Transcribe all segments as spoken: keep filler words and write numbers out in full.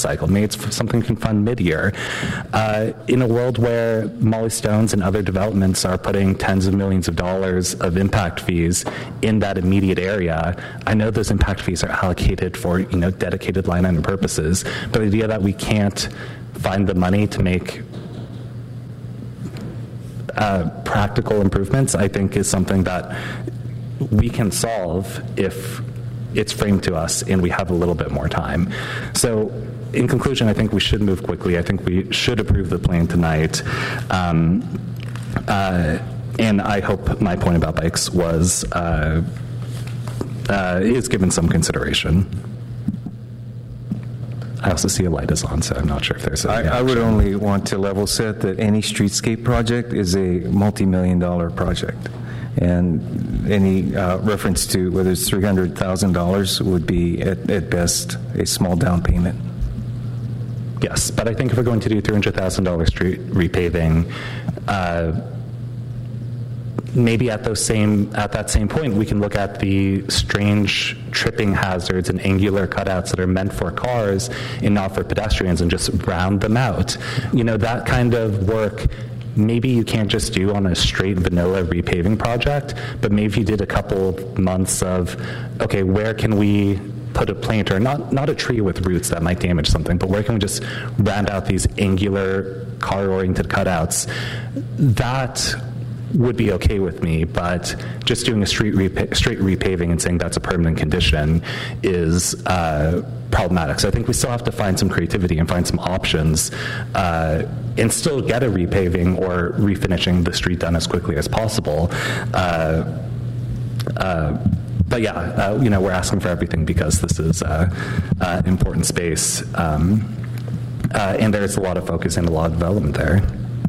cycle. Maybe it's something we can fund mid-year. Uh, in a world where Molly Stones and other developments are putting tens of millions of dollars of impact fees in that immediate area, I know those impact fees are allocated for, you know, dedicated line item purposes, but the idea that we can't find the money to make uh, practical improvements, I think, is something that we can solve if it's framed to us and we have a little bit more time. So in conclusion, I think we should move quickly. I think we should approve the plan tonight. Um, uh, and I hope my point about bikes was uh, uh, is given some consideration. I also see a light is on, so I'm not sure if there's a I, I would only want to level set that any streetscape project is a multi-million dollar project. And any uh, reference to whether it's three hundred thousand dollars would be, at, at best, a small down payment. Yes, but I think if we're going to do three hundred thousand dollars street repaving, uh, maybe at those same at that same point, we can look at the strange tripping hazards and angular cutouts that are meant for cars and not for pedestrians, and just round them out. You know, that kind of work maybe you can't just do on a straight vanilla repaving project, but maybe if you did a couple months of, okay, where can we put a planter, not not a tree with roots that might damage something, but where can we just round out these angular car-oriented cutouts? That would be okay with me, but just doing a street repa- straight repaving and saying that's a permanent condition is uh, problematic. So I think we still have to find some creativity and find some options uh, and still get a repaving or refinishing the street done as quickly as possible. Uh, uh, but yeah, uh, you know, we're asking for everything because this is an uh, uh, important space, um, uh, and there's a lot of focus and a lot of development there.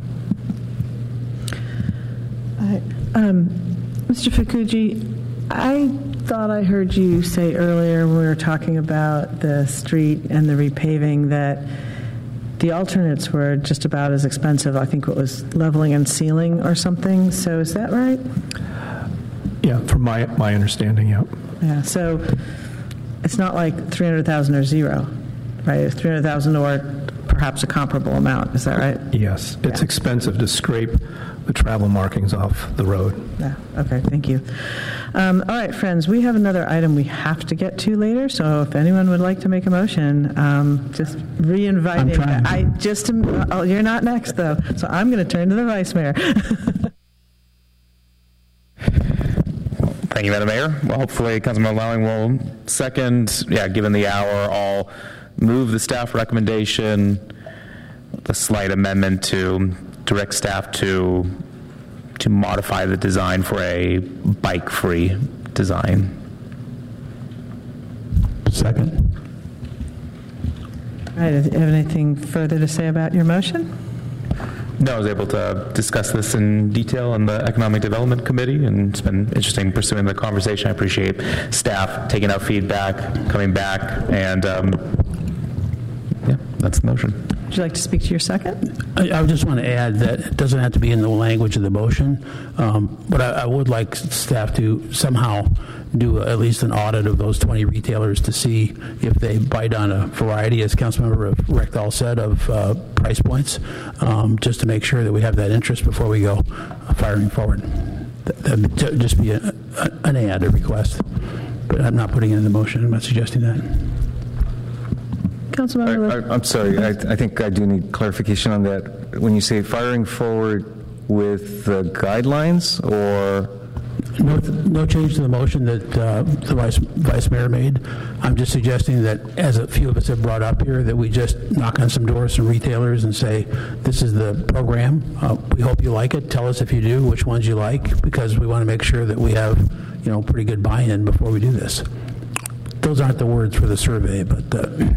Um, Mister Fukuji, I thought I heard you say earlier when we were talking about the street and the repaving that the alternates were just about as expensive. I think it was leveling and sealing or something. So is that right? Yeah, from my my understanding, yeah. Yeah, so it's not like three hundred thousand or zero, right? It's three hundred thousand or perhaps a comparable amount. Is that right? Yes. It's Yeah. expensive to scrape the travel markings off the road. Yeah, okay, thank you. Um, all right, friends, we have another item we have to get to later, so if anyone would like to make a motion, um, just re-inviting. I'm trying. I just am, oh, you're not next, though, so I'm going to turn to the Vice Mayor. Thank you, Madam Mayor. Well, hopefully, Councilman Lowing will second. Yeah, given the hour, I'll move the staff recommendation, the slight amendment to direct staff to to modify the design for a bike-free design. Second. All right, do you have anything further to say about your motion? No, I was able to discuss this in detail in the Economic Development Committee, and it's been interesting pursuing the conversation. I appreciate staff taking out feedback, coming back, and um, yeah, that's the motion. Would you like to speak to your second? I, I just want to add that it doesn't have to be in the language of the motion, um, but I, I would like staff to somehow do at least an audit of those twenty retailers to see if they bite on a variety, as Councilmember Reckdahl said, of uh, price points, um, just to make sure that we have that interest before we go uh, firing forward. That would just be a, a, an ad, a request, but I'm not putting it in the motion. I'm not suggesting that. Councilmember I, I, I'm sorry, I, I think I do need clarification on that. When you say firing forward with the guidelines, or No, no change to the motion that uh, the vice, vice mayor made. I'm just suggesting that, as a few of us have brought up here, that we just knock on some doors, some retailers, and say, this is the program. Uh, we hope you like it. Tell us if you do, which ones you like, because we want to make sure that we have, you know, pretty good buy-in before we do this. Those aren't the words for the survey, but... Uh,